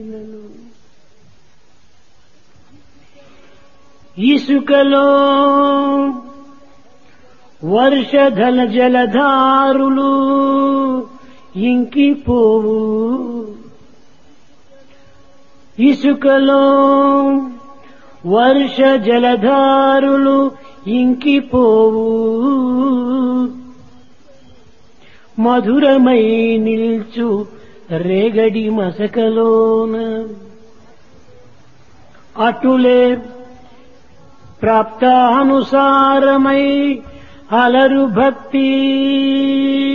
ఇసుకలో వర్షధల జలధారులు ఇంకిపోవు, ఇసుకలో వర్ష జలధారులు ఇంకిపోవు, మధురమై నిల్చు రేగడి మసకలోన అటులే ప్రాప్తానుసారమై అలరు భక్తి.